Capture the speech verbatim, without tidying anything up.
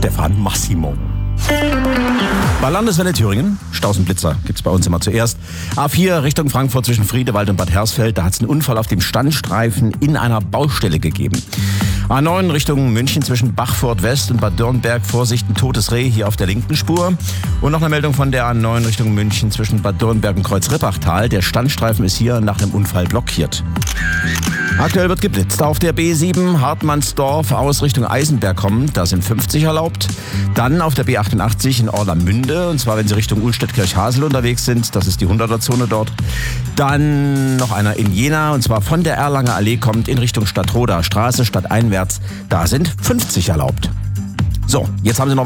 Stefan Massimo. Bei Landeswelle Thüringen, Staus und Blitzer gibt's bei uns immer zuerst. A vier Richtung Frankfurt zwischen Friedewald und Bad Hersfeld, da hat's einen Unfall auf dem Standstreifen in einer Baustelle gegeben. A neun Richtung München zwischen Bachfurt West und Bad Dürnberg, Vorsicht, ein totes Reh hier auf der linken Spur. Und noch eine Meldung von der A neun Richtung München zwischen Bad Dürnberg und Kreuz-Rippachtal. Der Standstreifen ist hier nach einem Unfall blockiert. Aktuell wird geblitzt. Auf der B sieben Hartmannsdorf aus Richtung Eisenberg kommen, da sind fünfzig erlaubt. Dann auf der B achtundachtzig in Orlamünde, und zwar wenn Sie Richtung Ullstedt-Kirchhasel unterwegs sind, das ist die hunderter-Zone dort. Dann noch einer in Jena, und zwar von der Erlanger Allee kommt in Richtung Stadtroder Straße, stadteinwärts, da sind fünfzig erlaubt. So, jetzt haben Sie noch